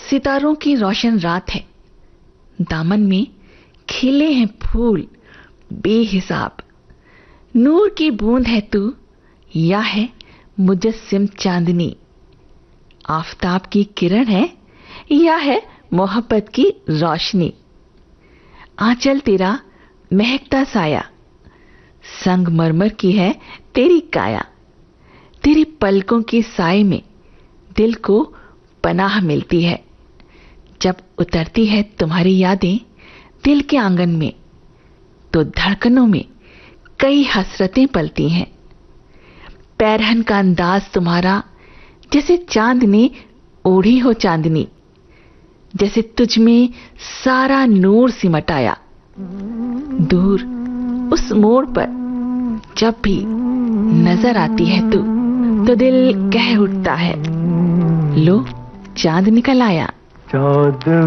सितारों की रोशन रात है, दामन में खिले हैं फूल बेहिसाब। नूर की बूंद है तू या है मुजस्सिम चांदनी। आफताब की किरण है या है मोहब्बत की रोशनी। आंचल तेरा महकता साया, संगमरमर की है तेरी काया। तेरी पलकों की साए में दिल को पनाह मिलती है। जब उतरती है तुम्हारी यादें दिल के आंगन में, तो धड़कनों में कई हसरतें पलती हैं। पैरहन का अंदाज तुम्हारा जैसे चांद ने ओढ़ी हो चांदनी। जैसे तुझ में सारा नूर सिमटाया। दूर उस मोड़ पर जब भी नजर आती है तू, तो दिल कह उठता है लो चांद निकल आया। चांद